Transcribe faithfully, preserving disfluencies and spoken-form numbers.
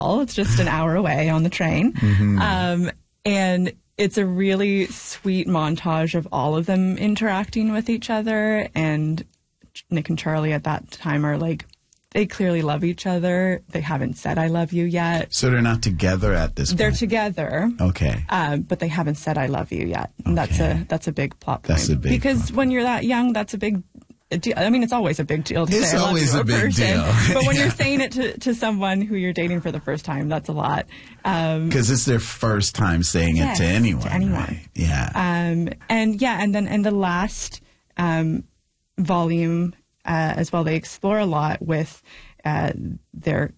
It's just an hour away on the train. Mm-hmm. Um, and it's a really sweet montage of all of them interacting with each other. And Nick and Charlie at that time are like, they clearly love each other. They haven't said I love you yet. So they're not together at this point? They're together. Okay. Um, but they haven't said I love you yet. And Okay. that's a that's a big plot point. That's a big Because plot when you're that young, that's a big deal. I mean, it's always a big deal to It's say I love always you to a big person. deal. But when Yeah. you're saying it to, to someone who you're dating for the first time, that's a lot. Um, Because it's their first time saying Yes, it to anyone. to anyone. Right? Yeah. Um, and yeah, and then in the last um, volume uh, as well, they explore a lot with uh, their